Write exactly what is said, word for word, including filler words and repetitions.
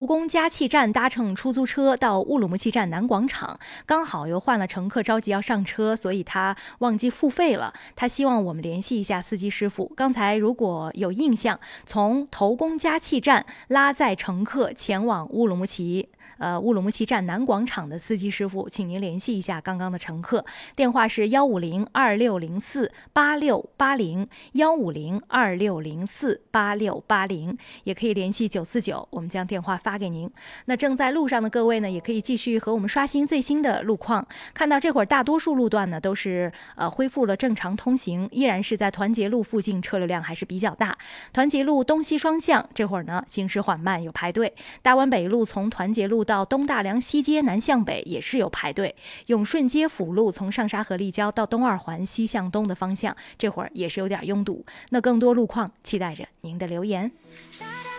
工加气站搭乘出租车到乌鲁木齐站南广场，刚好又换了乘客，着急要上车，所以他忘记付费了。他希望我们联系一下司机师傅。刚才如果有印象，从头工加气站拉载乘客前往乌鲁木齐呃，乌鲁木齐站南广场的司机师傅，请您联系一下刚刚的乘客，电话是幺五零二六零四八六八零幺五零二六零四八六八零，也可以联系九四九，我们将电话发给您。那正在路上的各位呢，也可以继续和我们刷新最新的路况。看到这会儿大多数路段呢都是呃恢复了正常通行，依然是在团结路附近车流量还是比较大。团结路东西双向这会儿呢行驶缓慢，有排队。大湾北路从团结路到东大梁西街南向北也是有排队。永顺街辅路从上沙河立交到东二环西向东的方向，这会儿也是有点拥堵。那更多路况期待着您的留言。